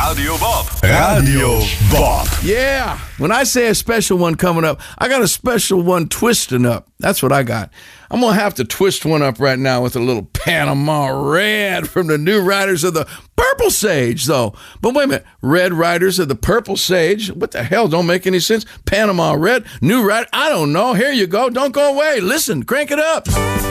Radio Bob. Radio Bob. Yeah. When I say a special one coming up, I got a special one twisting up. That's what I got. I'm going to have to twist one up right now with a little Panama Red from the New Riders of the Purple Sage, though. But wait a minute. Red Riders of the Purple Sage? What the hell? Don't make any sense. Panama Red? New Rider? I don't know. Here you go. Don't go away. Listen. Crank it up.